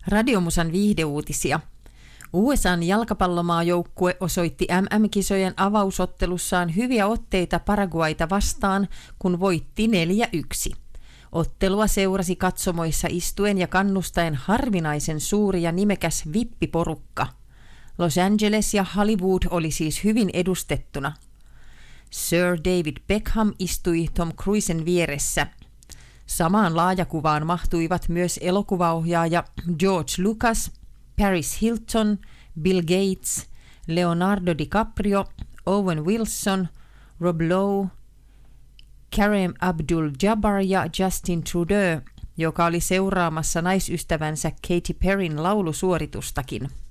Radiomusan viihdeuutisia. USA:n jalkapallomaajoukkue osoitti MM-kisojen avausottelussaan hyviä otteita Paraguayta vastaan, kun voitti 4-1. Ottelua seurasi katsomoissa istuen ja kannustaen harvinaisen suuri ja nimekäs vippiporukka. Los Angeles ja Hollywood oli siis hyvin edustettuna. Sir David Beckham istui Tom Cruisen vieressä. Samaan laajakuvaan mahtuivat myös elokuvaohjaaja George Lucas, Paris Hilton, Bill Gates, Leonardo DiCaprio, Owen Wilson, Rob Lowe, Kareem Abdul-Jabbar ja Justin Trudeau, joka oli seuraamassa naisystävänsä Katy Perryn laulusuoritustakin.